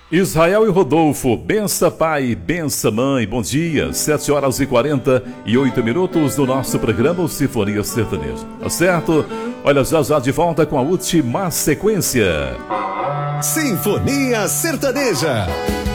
Israel e Rodolfo, bença pai, bença mãe, bom dia, 7h48 do nosso programa o Sinfonia Sertaneja, tá certo? Olha, já de volta com a última sequência. Sinfonia Sertaneja.